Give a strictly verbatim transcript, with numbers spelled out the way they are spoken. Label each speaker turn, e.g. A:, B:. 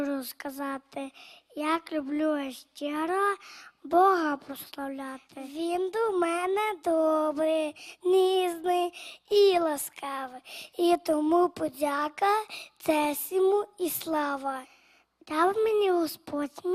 A: Можу сказати, як люблю я щиро Бога прославляти. Він до мене добрий, ніжний і ласкавий, і тому подяка, честь йому і слава. Дав мені Господь